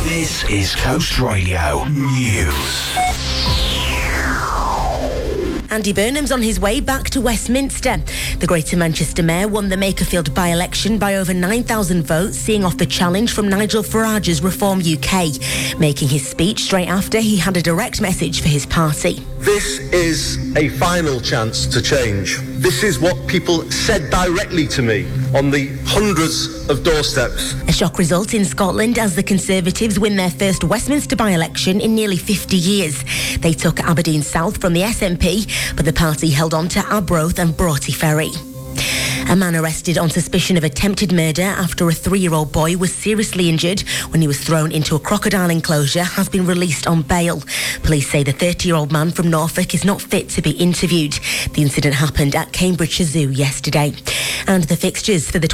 This is Coast Radio News. Andy Burnham's on his way back to Westminster. The Greater Manchester Mayor won the Makerfield by-election by over 9,000 votes, seeing off the challenge from Nigel Farage's Reform UK. Making his speech straight after, he had a direct message for his party. This is a final chance to change. This is what people said directly to me on the hundreds of doorsteps. A shock result in Scotland as the Conservatives win their first Westminster by-election in nearly 50 years. They took Aberdeen South from the SNP, but the party held on to Arbroath and Broughty Ferry. A man arrested on suspicion of attempted murder after a 3-year-old boy was seriously injured when he was thrown into a crocodile enclosure has been released on bail. Police say the 30-year-old man from Norfolk is not fit to be interviewed. The incident happened at Cambridgeshire Zoo yesterday. And the fixtures for the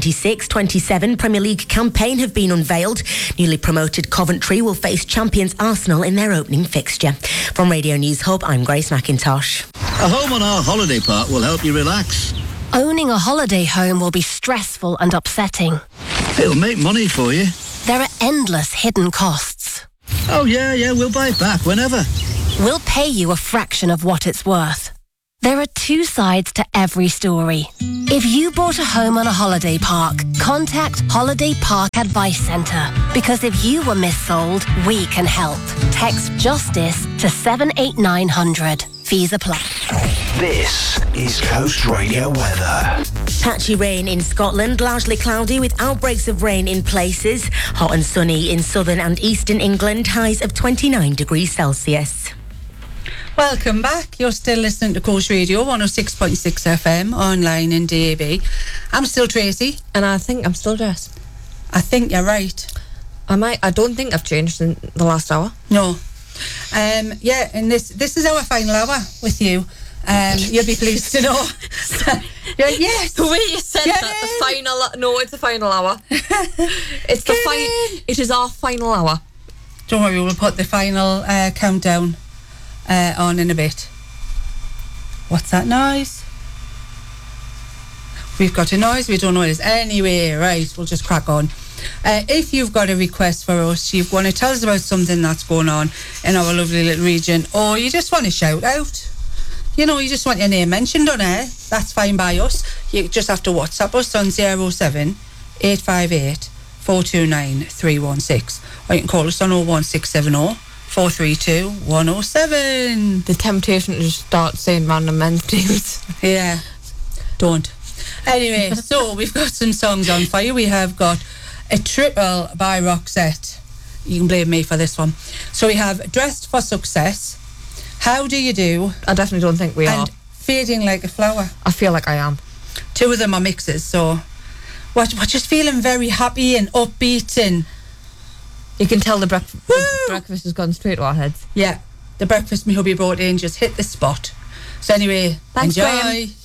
2026-27 Premier League campaign have been unveiled. Newly promoted Coventry will face champions Arsenal in their opening fixture. From Radio News Hub, I'm Grace McIntosh. A home on our holiday park will help you relax. Owning a holiday home will be stressful and upsetting. It'll make money for you. There are endless hidden costs. Oh, yeah, we'll buy it back whenever. We'll pay you a fraction of what it's worth. There are two sides to every story. If you bought a home on a holiday park, contact Holiday Park Advice Centre. Because if you were missold, we can help. Text JUSTICE to 78900. Fees apply. This is Coast Radio weather. Patchy rain in Scotland, largely cloudy with outbreaks of rain in places. Hot and sunny in southern and eastern England, highs of 29 degrees Celsius. Welcome back. You're still listening to Coast Radio 106.6 FM, online in DAB. I'm still Tracy. And I think I'm still Jess. I think you're right. I don't think I've changed in the last hour. No. Yeah, and this is our final hour with you. You'll be pleased to know. Yes. The way you said that, the final... No, it's the final hour. It's the It is our final hour. Don't worry, we'll put the final countdown on in a bit. What's that noise? We've got a noise, we don't know what it is. Anyway, right, we'll just crack on. If you've got a request for us, you want to tell us about something that's going on in our lovely little region, or you just want to shout out, you just want your name mentioned on air, that's fine by us. You just have to WhatsApp us on 07 858 429 316, or you can call us on 01670 432 107. The temptation to just start saying random men's names. Yeah, don't. Anyway, so we've got some songs on for you. We have got a triple by Roxette. You can blame me for this one. So we have Dressed for Success, How Do You Do? I definitely don't think we are. And Fading Like a Flower. I feel like I am. Two of them are mixes, so we're just feeling very happy and upbeat, and you can tell the breakfast has gone straight to our heads. Yeah, the breakfast my hubby brought in just hit the spot. So anyway, thanks, enjoy. Graham.